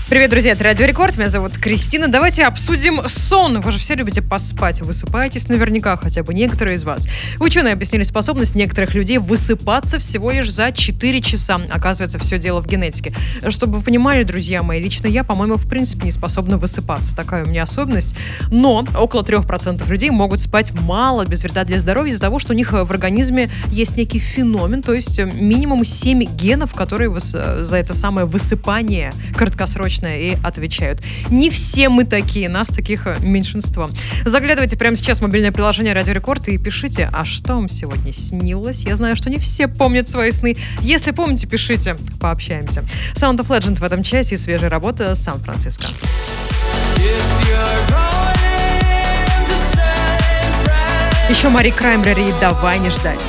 Привет, друзья, это Радио Рекорд, меня зовут Кристина. Давайте обсудим сон. Вы же все любите поспать, высыпаетесь наверняка, хотя бы некоторые из вас. Ученые объяснили способность некоторых людей высыпаться всего лишь за 4 часа. Оказывается, все дело в генетике. Чтобы вы понимали, друзья мои, лично я, по-моему, в принципе не способна высыпаться. Такая у меня особенность. Но около 3% людей могут спать мало, без вреда для здоровья, из-за того, что у них в организме есть некий феномен, то есть минимум 7 генов, которые за это самое высыпание краткосрочное и отвечают. Не все мы такие, нас таких меньшинство. Заглядывайте прямо сейчас в мобильное приложение Радио Рекорд и пишите, а что вам сегодня снилось? Я знаю, что не все помнят свои сны. Если помните, пишите, пообщаемся. Sound of Legend в этом часе и свежая работа Сан-Франциско. Еще Мари Краймбрери и «Давай не ждать».